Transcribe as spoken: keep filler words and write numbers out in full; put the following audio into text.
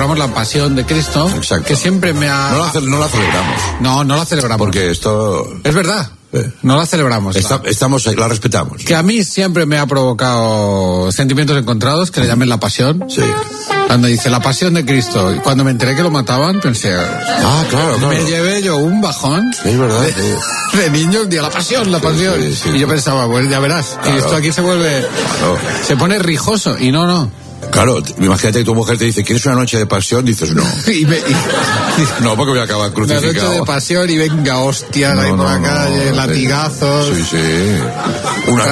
celebramos la Pasión de Cristo. Exacto. Que siempre me ha... No la, ce- no la celebramos. No, no la celebramos. Porque esto... Es verdad. Eh. No la celebramos. Está, la... estamos, la respetamos. Que a mí siempre me ha provocado sentimientos encontrados, que le llamen la Pasión. Sí. Cuando dice la Pasión de Cristo, y cuando me enteré que lo mataban, pensé... Ah, claro, claro. Me llevé yo un bajón. Es verdad. De, Sí. de niño, un día, la Pasión, la Pasión. Sí, sí, sí. Y yo pensaba, bueno, ya verás, Claro. que esto aquí se vuelve... Claro. Se pone rijoso, y no, no. Claro, imagínate que tu mujer te dice, ¿quieres una noche de pasión? Dices, no. y me, y, No, porque voy a acabar una crucificado. noche de pasión y venga, hostias, No, ahí por no, la no, calle, no, latigazos. Sí, sí. Una